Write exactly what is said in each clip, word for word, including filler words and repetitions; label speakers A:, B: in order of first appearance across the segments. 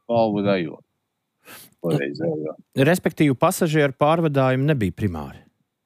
A: Balvu rajonu. Pareizējo.
B: Respektīvi, pasažieru pārvadājumi nebija primāri?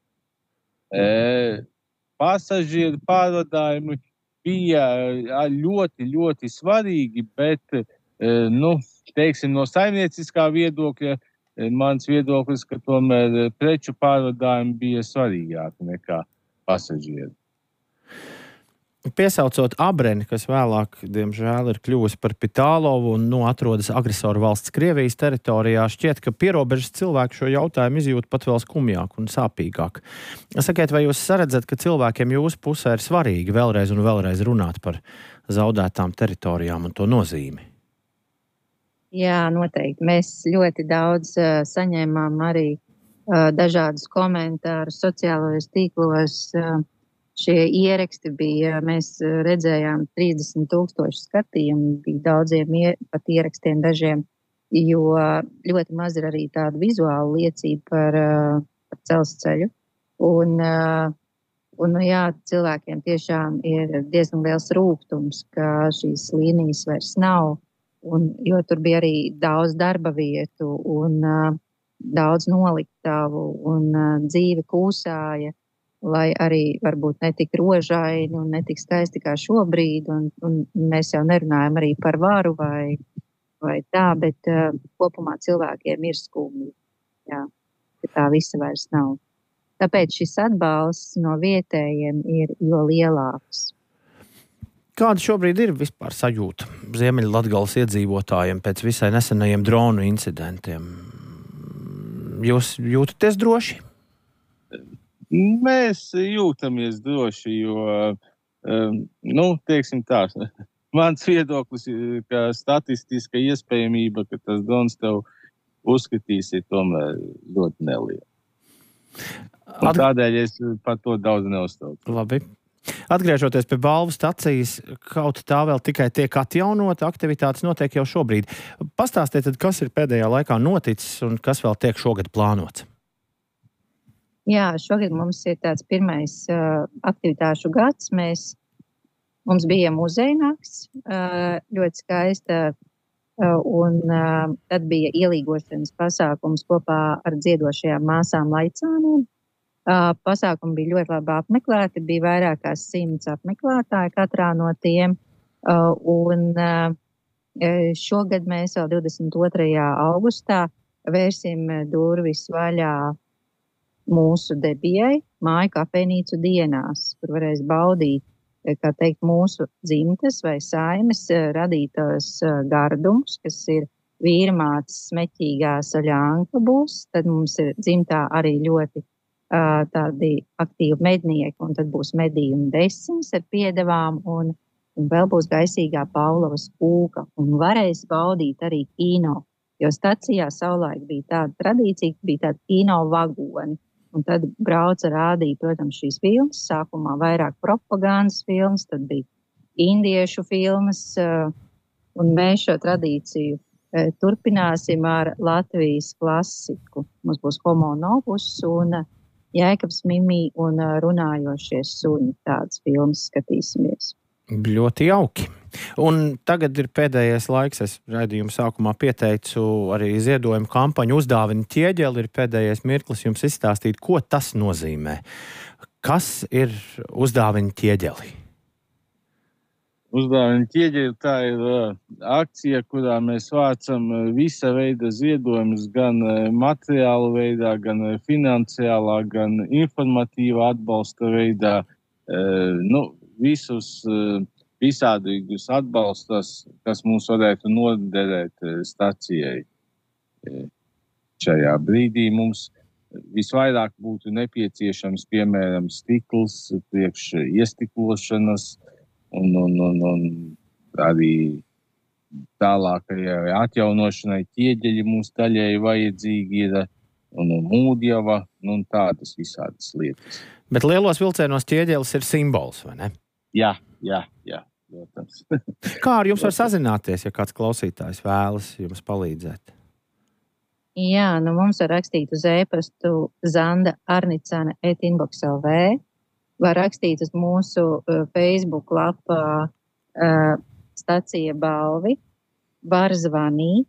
A: E, pasažieru pārvadājumi bija ļoti, ļoti svarīgi, bet, e, nu, teiksim, no saimnieciskā viedokļa, e, mans viedoklis, ka tomēr preču pārvadājumi bija svarīgāki nekā pasažieru.
B: Piesaucot Abreni, kas vēlāk, diemžēl, ir kļuvusi par Pitālovu un nu atrodas agresoru valsts Krievijas teritorijā, šķiet, ka pierobežas cilvēki šo jautājumu izjūt pat vēl skumjāk un sāpīgāk. Sakiet, vai jūs saredzat, ka cilvēkiem jūsu pusē ir svarīgi vēlreiz un vēlreiz runāt par zaudētām teritorijām un to nozīmi?
C: Jā, noteikti. Mēs ļoti daudz uh, saņēmām arī uh, dažādus komentārus sociālajos tīklos. Uh, Šie ieraksti bija, mēs redzējām trīsdesmit tūkstoši skatījumu, bija daudziem ie, pat ierakstiem dažiem, jo ļoti maz ir arī tāda vizuāla liecība par, par dzelzceļu. Un, un jā, cilvēkiem tiešām ir diezgan liels rūgtums, ka šīs līnijas vairs nav, un, jo tur bija arī daudz darba vietu un daudz noliktavu un dzīve kūsāja. Lai arī varbūt netik rožaini un netik skaisti kā šobrīd, un, un mēs jau nerunājam arī par varu vai, vai tā, bet uh, kopumā cilvēkiem ir skumji, jā, ka tā visa vairs nav. Tāpēc šis atbalsts no vietējiem ir jo lielāks.
B: Kāda šobrīd ir vispār sajūta Ziemeļlatgales iedzīvotājiem pēc visai nesenajiem dronu incidentiem? Jūs jūtaties droši?
A: Mēs jūtamies droši, jo, um, nu, teiksim tā, mans viedoklis ir, ka statistiska iespējamība, ka tas drons tev uzskatīs, ir tomēr ļoti neliela. Un tādēļ es par to daudz neuztraucu.
B: Labi. Atgriežoties pie balvu stacijas, kaut tā vēl tikai tiek atjaunota, aktivitātes notiek jau šobrīd. Pastāstiet, tad, kas ir pēdējā laikā noticis un kas vēl tiek šogad plānots?
C: Jā, šogad mums ir tāds pirmais uh, aktivitāšu gads. Mēs, mums bija muzejnakts, uh, ļoti skaista, uh, un uh, tad bija ielīgošanas pasākums kopā ar dziedošajām māsām Laicāniem. Uh, pasākumi bija ļoti labi apmeklēti, bija vairāk kā simts apmeklētāji katrā no tiem, uh, un uh, šogad mēs vēl divdesmit otrajā augustā vērsim durvis vaļā mūsu debijai, māju kafejnīcu dienās, kur varēs baudīt, kā teikt, mūsu dzimtes vai saimes radītos gardumus, kas ir vīrmātes smeķīgā saļānka būs, tad mums ir dzimtā arī ļoti uh, tādi aktīvi mednieki, un tad būs medījuma desins ar piedevām, un, un vēl būs gaisīgā Paulavas kūka, un varēs baudīt arī kino, jo stacijā savulaik bija tāda tradīcija, bija tāda kino vagoni. Un tad brauca rādīja, protams, šīs filmas, sākumā vairāk propagandas filmas, tad bija indiešu filmas, un mēs šo tradīciju turpināsim ar Latvijas klasiku. Mums būs Homo novus un Jēkabs Mimī un runājošie suņi, tādas filmas skatīsimies.
B: Ļoti jauki. Un tagad ir pēdējais laiks, es raidījuma sākumā pieteicu arī ziedojumu kampaņu Uzdāvini ķieģeli, ir pēdējais mirklis jums izstāstīt, ko tas nozīmē. Kas ir Uzdāvini ķieģeli?
A: Uzdāvini ķieģeli, tā ir uh, akcija, kurā mēs vācam uh, visa veida ziedojumus, gan uh, materiālu veidā, gan uh, finansiālā, gan informatīvā atbalsta veidā. Uh, nu, visus uh, visādīgus atbalstas, kas mums varētu noderēt stacijai. Šajā brīdī mums visvairāk būtu nepieciešams, piemēram, stikls priekš iestiklošanas un, un, un, un arī tālākajai atjaunošanai ķieģeļi mums daļēji vajadzīgi ir un, un mūdjava un tādas visādas lietas.
B: Bet lielos vilcienos ķieģelis ir simbols, vai ne?
A: Jā, jā, jā. Protams.
B: Kā ar jums var sazināties, ja kāds klausītājs vēlas jums palīdzēt?
C: Jā, nu mums var rakstīt uz e-pastu zanda arnicane et inbox punkt lv, var rakstīt uz mūsu uh, Facebook lapā uh, stacija balvi, var zvanīt